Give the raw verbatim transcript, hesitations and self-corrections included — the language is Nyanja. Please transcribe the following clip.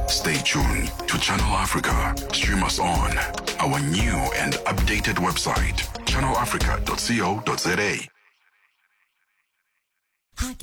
Stay tuned to Channel Africa. Stream us on our new and updated website, channel africa dot co dot za.